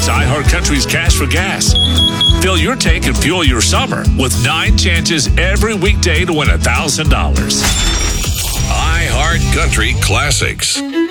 It's iHeartCountry's Cash for Gas. Fill your tank and fuel your summer with 9 chances every weekday to win $1,000. iHeartCountry Classics.